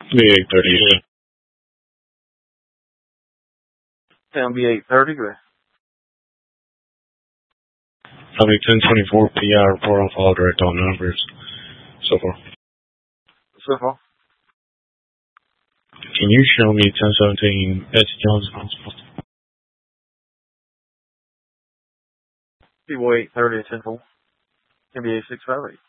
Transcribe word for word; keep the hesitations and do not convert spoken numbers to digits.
Be eight thirty. It'll be eight thirty. I'll be ten twenty-four P I report on file direct on numbers. So far. So far. Can you show me ten seventeen Betsy Jones Constable? People eight thirty at ten four. N B A six five eight.